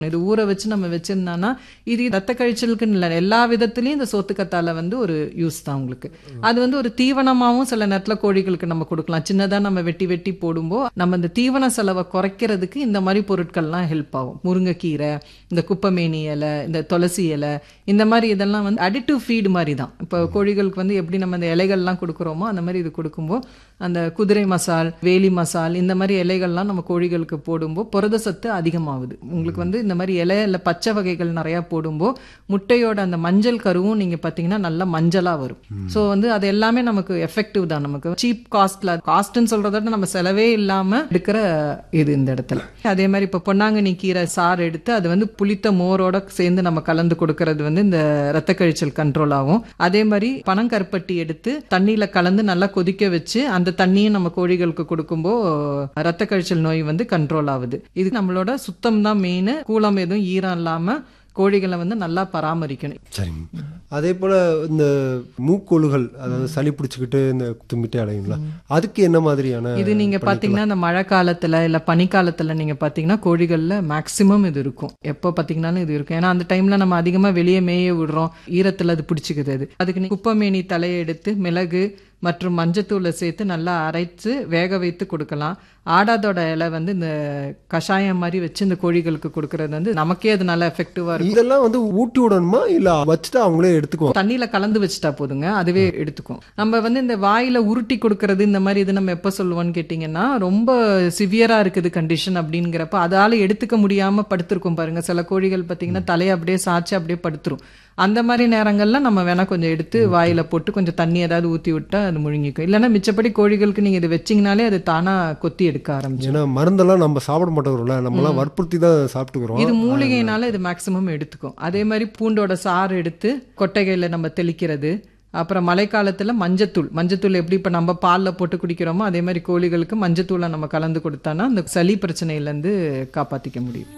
இது ஊற வச்சு நம்ம வச்சிருந்தோம்னா இது ரத்த கழிச்சலுக்குன்னு இல்லை, எல்லா விதத்துலயும் இந்த சோத்துக்கத்தால ஒரு யூஸ் தான் உங்களுக்கு. அது ஒரு தீவனமாவும் சில நேரத்துல கோழிகளுக்கு நம்ம கொடுக்கலாம். சின்னதா நம்ம வெட்டி வெட்டி போடும்போது நம்ம இந்த தீவன செலவை குறைக்கிறதுக்கு இந்த மாதிரி பொருட்கள்லாம் ஹெல்ப் ஆகும். முருங்கைக்கீரை, இந்த குப்பைமேனி இலை, இந்த துளசி இலை, இந்த மாதிரி இதெல்லாம் அடிட்டிவ் ஃபீடு மாதிரி தான். இப்போ கோழிகளுக்கு எப்படி நம்ம இந்த இலைகள்லாம் கொடுக்குறோமோ அந்த மாதிரி இது கொடுக்கும்போது அந்த குதிரை மசால், வேலி மசால், இந்த மாதிரி இலைகள்லாம் நம்ம கோழிகளுக்கு போடும்போது புரத சத்து அதிகமாகுது. உங்களுக்கு இந்த மாதிரி இலை இல்லை பச்சை வகைகள் நிறைய போடும்போது முட்டையோட அந்த மஞ்சள் கருவும் நீங்க பாத்தீங்கன்னா நல்லா மஞ்சளா வரும். ஸோ அது எல்லாமே நமக்கு எஃபெக்டிவ் தான். நமக்கு சீப் காஸ்ட்ல, காஸ்ட்னு சொல்றத நம்ம செலவே இல்லாம எடுக்கிற இது இந்த இடத்துல. அதே மாதிரி இப்போ பொன்னாங்கண்ணி கீரை சாறு எடுத்து அது புளித்த மோரோட சேர்ந்து நம்ம கலந்து கொடுக்கறது இந்த ரத்த கழிச்சல் கண்ட்ரோல் ஆகும். அதே மாதிரி பனங்கருப்பட்டி எடுத்து தண்ணியில கலந்து நல்லா கொதிக்க வச்சு அந்த தண்ணியும் நம்ம கோழிகளுக்கு கொடுக்கும்போது ரத்த கழிச்சல் நோய் கண்ட்ரோல் ஆகுது. இது நம்மளோட சுத்தம் தான் மெயின். கூலம் எதுவும் ஈரம் இல்லாம கோழிகளை நல்லா பராமரிக்கணும். சரிங்க. அதே போல இந்த மூக்கொழுகள், அதாவது சளி பிடிச்சிக்கிட்டு இந்த தும்பிட்டே அலையுங்களா, அதுக்கு என்ன மாதிரியான இது நீங்க பாத்தீங்கன்னா இந்த மழை காலத்துல இல்ல பனிக்காலத்துல நீங்க பாத்தீங்கன்னா கோழிகள்ல மேக்சிமம் இது இருக்கும். எப்போ பாத்தீங்கன்னாலும் இது இருக்கும். ஏன்னா அந்த டைம்ல நம்ம அதிகமா வெளியே மேய விடுறோம், ஈரத்துல அது பிடிச்சிக்குது. அதுக்கு குப்பைமேனி தலையை எடுத்து மிளகு மற்றும் மஞ்சத்தூளை சேர்த்து நல்லா அரைச்சு வேக வைத்து கொடுக்கலாம். ஆடாதோட இலை இந்த கஷாயம் மாதிரி வச்சு இந்த கோழிகளுக்கு கொடுக்கறது நமக்கே அது நல்லா எஃபெக்டிவா இருக்கும். இதெல்லாம் ஊட்டி விடணுமா இல்ல வச்சுட்டு அவங்களே எடுத்துக்குவோம்? தண்ணியில கலந்து வச்சுட்டா போதுங்க, அதுவே எடுத்துக்கும். நம்ம இந்த வாயில உருட்டி கொடுக்கறது இந்த மாதிரி இது நம்ம எப்ப சொல்லுவோம்னு கேட்டீங்கன்னா, ரொம்ப சிவியரா இருக்குது கண்டிஷன் அப்படிங்கிறப்ப அதால எடுத்துக்க முடியாம படுத்திருக்கும் பாருங்க. சில கோழிகள் பாத்தீங்கன்னா தலையை அப்படியே சாய்ச்சி அப்படியே படுத்துரும். அந்த மாதிரி நேரங்கள்ல நம்ம வேணா கொஞ்சம் எடுத்து வாயில போட்டு கொஞ்சம் தண்ணி ஏதாவது ஊத்தி விட்டா அது முழுங்கிக்கும். இல்லைன்னா மிச்சப்படி கோழிகளுக்கு நீங்க இது வச்சிங்கனாலே அது தானா கொத்தி எடுக்க ஆரம்பிச்சு. ஏன்னா மருந்தெல்லாம் நம்ம சாப்பிட மாட்டோம்ல, நம்மளாம் வற்புறுத்தி தான் சாப்பிட்டுக்கிறோம். இது மூலிகைனால இது மேக்சிமம் எடுத்துக்கும். அதே மாதிரி பூண்டோட சாறு எடுத்து கொட்டைகையில நம்ம தெளிக்கிறது. அப்புறம் மழைக்காலத்துல மஞ்சத்தூள் எப்படி இப்ப நம்ம பால்ல போட்டு குடிக்கிறோமோ அதே மாதிரி கோழிகளுக்கு மஞ்சத்தூளை நம்ம கலந்து கொடுத்தானா அந்த சளி பிரச்சனையில இருந்து காப்பாத்திக்க முடியும்.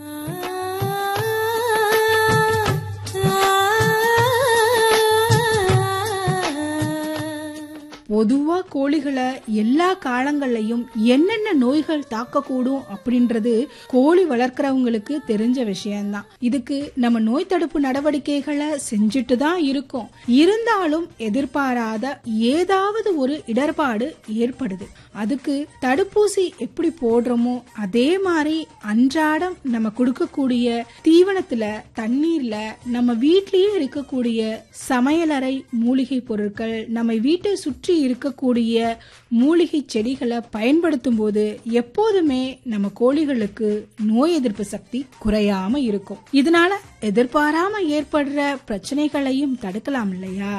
பொதுவா கோழிகளை எல்லா காலங்கள்லயும் என்னென்ன நோய்கள் தாக்கக்கூடும் அப்படின்றது கோழி வளர்க்கிறவங்களுக்கு தெரிஞ்ச விஷயம்தான். இதுக்கு நம்ம நோய் தடுப்பு நடவடிக்கைகளை செஞ்சுட்டு தான் இருக்கோம். இருந்தாலும் எதிர்பாராத ஏதாவது ஒரு இடர்பாடு ஏற்படுது. அதுக்கு தடுப்பூசி எப்படி போடுறோமோ அதே மாதிரி அன்றாடம் நம்ம கொடுக்கக்கூடிய தீவனத்துல, தண்ணீர்ல, நம்ம வீட்லயே இருக்கக்கூடிய சமையலறை மூலிகை பொருட்கள், நம்ம வீட்டை சுற்றி இருக்கக்கூடிய மூலிகை செடிகளை பயன்படுத்தும் போது எப்போதுமே நம்ம கோழிகளுக்கு நோய் எதிர்ப்பு சக்தி குறையாம இருக்கும். இதனால எதிர்பாராம ஏற்படுற பிரச்சனைகளையும் தடுக்கலாம் இல்லையா?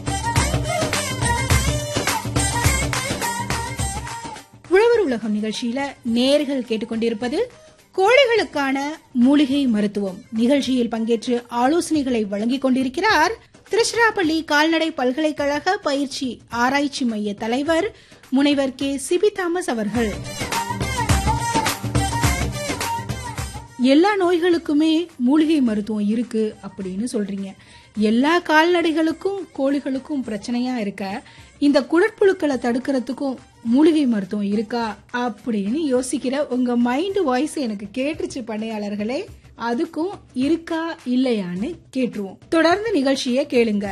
உழவர் உலகம் நிகழ்ச்சியில நேயர்கள் கேட்டுக்கொண்டிருப்பது கோழிகளுக்கான மூலிகை மருத்துவம். நிகழ்ச்சியில் பங்கேற்று ஆலோசனைகளை வழங்கிக் கொண்டிருக்கிறார் திருச்சிராப்பள்ளி கால்நடை பல்கலைக்கழக பயிற்சி ஆராய்ச்சி மைய தலைவர் முனைவர் கே. சிபி தாமஸ் அவர்கள். எல்லா நோய்களுக்குமே மூலிகை மருத்துவம் இருக்கு அப்படின்னு சொல்றீங்க. எல்லா கால்நடைகளுக்கும் கோழிகளுக்கும் பிரச்சனையா இருக்க இந்த குடற்புழுக்களை தடுக்கிறதுக்கும் மூலிகை மருத்துவம் இருக்கா அப்படின்னு யோசிக்கிற உங்க மைண்ட் வாய்ஸ் எனக்கு கேட்டுச்சு பண்ணையாளர்களே. அதுக்கும் இருக்கா இல்லையான்னு கேட்டுருவோம். தொடர்ந்து நிகழ்ச்சியை கேளுங்க.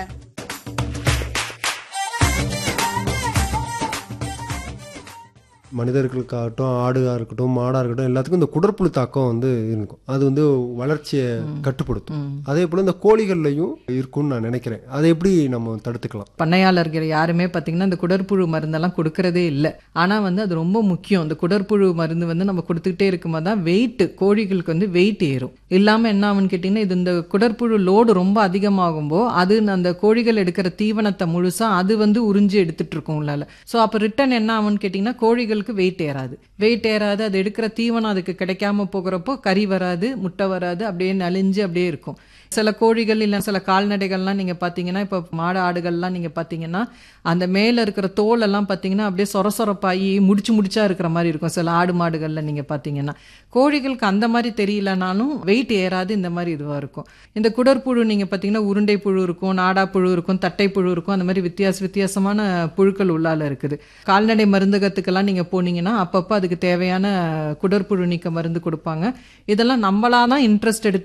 மனிதர்களுக்காகட்டும், ஆடுகா இருக்கட்டும், மாடா இருக்கட்டும், எல்லாத்துக்கும் இந்த குடற்புழு தாக்கம் இருக்கும். அது வளர்ச்சியை கட்டுப்படுத்தும். அதே போல இந்த கோழிகள்லையும் இருக்கும்னு நான் நினைக்கிறேன். அதை எப்படி நம்ம தடுத்துக்கலாம்? பண்ணையாளர்கள் யாருமே பாத்தீங்கன்னா இந்த குடற்புழு மருந்தெல்லாம் கொடுக்கறதே இல்லை. ஆனா அது ரொம்ப முக்கியம். இந்த குடற்புழு மருந்து நம்ம கொடுத்துக்கிட்டே இருக்கும்போது தான் வெயிட், கோழிகளுக்கு வெயிட் ஏறும். இல்லாம என்ன ஆகும்னு கேட்டீங்கன்னா, இது இந்த குடற்புழு லோடு ரொம்ப அதிகமாகும்போ அது அந்த கோழிகள் எடுக்கிற தீவனத்தை முழுசா அது உறிஞ்சி எடுத்துட்டு இருக்கும் உள்ளால. சோ அப்ப ரிட்டர்ன் என்ன ஆகும்னு கேட்டீங்கன்னா கோழிகளுக்கு வெயிட் ஏறாது. அது எடுக்கிற தீவனம் அதுக்கு கிடைக்காம போகிறப்போ கறி வராது, முட்டை வராது, அப்படியே நலிஞ்சு அப்படியே இருக்கும். சில கோழிகள் இல்ல சில கால்நடைகள்லாம் நீங்க பாத்தீங்கன்னா, இப்ப மாடு ஆடுகள்லாம் நீங்க பாத்தீங்கன்னா அந்த மேல இருக்கிற தோல் எல்லாம் பாத்தீங்கன்னா அப்படியே சொரசொரப்பாயி முடிச்சா இருக்கிற மாதிரி இருக்கும். சில ஆடு மாடுகள்ல நீங்க பாத்தீங்கன்னா கோழிகளுக்கு அந்த மாதிரி தெரியலனாலும் வெயிட் ஏறாது, இந்த மாதிரி இதுவா இருக்கும். இந்த குடற்புழு நீங்க பாத்தீங்கன்னா உருண்டை புழு இருக்கும், நாடா புழு இருக்கும், தட்டை புழு இருக்கும். அந்த மாதிரி வித்தியாசமான புழுக்கள் உள்ளால இருக்குது. கால்நடை மருந்தகத்துக்கெல்லாம் நீங்க போனீங்கன்னா அப்பப்போ அதுக்கு தேவையான குடற்புழு நீக்க மருந்து கொடுப்பாங்க. இதெல்லாம் நம்மளாதான் இன்ட்ரெஸ்ட் எடுத்து